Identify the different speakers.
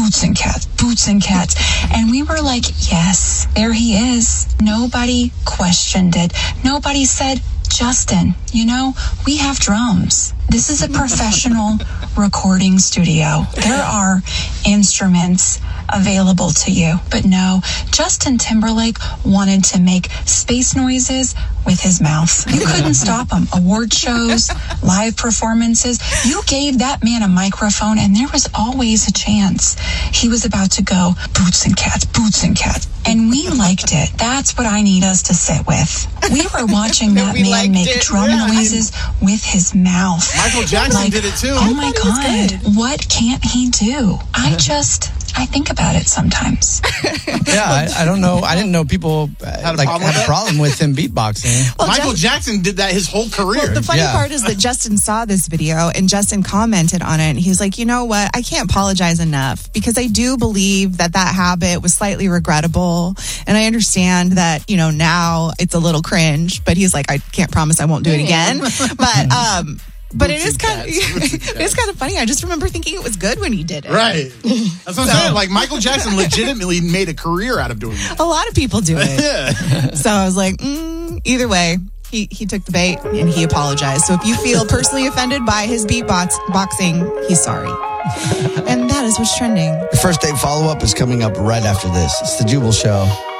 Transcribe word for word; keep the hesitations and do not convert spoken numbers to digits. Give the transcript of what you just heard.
Speaker 1: boots and cats, boots and cats. And we were like, yes, there he is. Nobody questioned it. Nobody said, Justin, you know, we have drums. This is a professional recording studio. There are instruments available to you. But no, Justin Timberlake wanted to make space noises with his mouth. You couldn't stop him. Award shows, live performances. You gave that man a microphone and there was always a chance he was about to go, boots and cats, boots and cats. And we liked it. That's what I need us to sit with. We were watching that man make it. drum yeah, noises I mean, with his mouth.
Speaker 2: Michael Jackson
Speaker 1: like,
Speaker 2: did it too.
Speaker 1: Oh my God, what can't he do? I just... I think about it sometimes.
Speaker 3: Yeah, I, I don't know. I didn't know people uh,
Speaker 2: had a
Speaker 3: like
Speaker 2: problem
Speaker 3: had
Speaker 2: with
Speaker 3: a problem with him beatboxing.
Speaker 4: Well,
Speaker 2: Michael
Speaker 4: Just-
Speaker 2: Jackson did that his whole career.
Speaker 4: Well, the funny
Speaker 3: Yeah.
Speaker 4: part is that Justin saw this video and Justin commented on it. And he's like, you know what? I can't apologize enough because I do believe that that habit was slightly regrettable. And I understand that, you know, now it's a little cringe, but he's like, I can't promise I won't do it again. But, um, But
Speaker 2: Boots
Speaker 4: it is
Speaker 2: and
Speaker 4: kind of
Speaker 2: cats.
Speaker 4: it's kind of funny. I just remember thinking it was good when he did it.
Speaker 2: Right. That's what I'm saying. Like, Michael Jackson legitimately made a career out of doing that.
Speaker 4: A lot of people do it.
Speaker 2: Yeah.
Speaker 4: So I was like, mm, either way, he, he took the bait and he apologized. So if you feel personally offended by his beatbox boxing, he's sorry. And that is what's trending.
Speaker 5: The first date follow-up is coming up right after this. It's the Jubal Show.